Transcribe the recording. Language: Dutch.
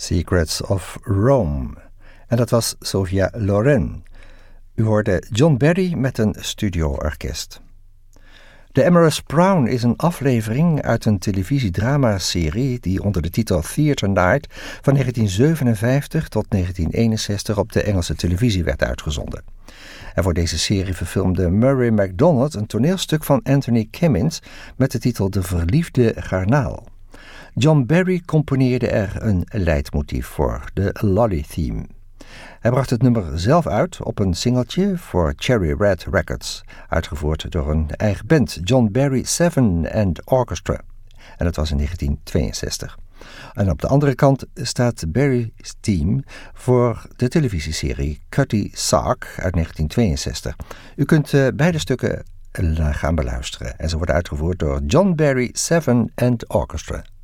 Secrets of Rome. En dat was Sophia Loren. U hoorde John Barry met een studioorkest. The Amorous Brown is een aflevering uit een televisiedramaserie die onder de titel Theatre Night van 1957 tot 1961 op de Engelse televisie werd uitgezonden. En voor deze serie verfilmde Murray MacDonald een toneelstuk van Anthony Kimmins met de titel De Verliefde Garnaal. John Barry componeerde er een leidmotief voor, de Lolly Theme. Hij bracht het nummer zelf uit op een singeltje voor Cherry Red Records, uitgevoerd door een eigen band, John Barry 7 and Orchestra. En dat was in 1962. En op de andere kant staat Barry's theme voor de televisieserie Cutty Sark uit 1962. U kunt beide stukken gaan beluisteren en ze worden uitgevoerd door John Barry 7 and Orchestra.